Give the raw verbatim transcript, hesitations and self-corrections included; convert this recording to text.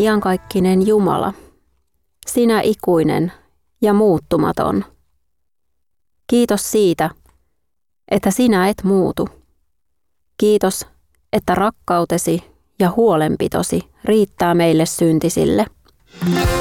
iankaikkinen Jumala, sinä ikuinen ja muuttumaton. Kiitos siitä, että sinä et muutu. Kiitos, että rakkautesi ja huolenpitosi riittää meille syntisille.